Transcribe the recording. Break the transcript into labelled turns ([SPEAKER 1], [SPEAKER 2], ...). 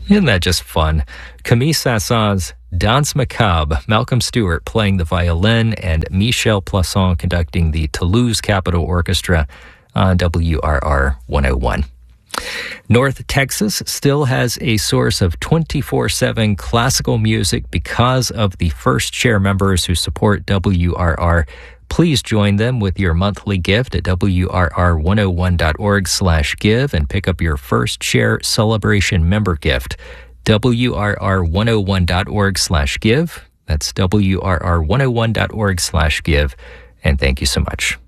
[SPEAKER 1] Isn't that just fun? Camille Saint-Saëns' Danse Macabre, Malcolm Stewart playing the violin, and Michel Plasson conducting the Toulouse Capitol Orchestra on WRR 101. North Texas still has a source of 24/7 classical music because of the First Chair members who support WRR. Please join them with your monthly gift at WRR101.org/give and pick up your First Chair Celebration member gift. WRR101.org/give. That's WRR101.org/give. And thank you so much.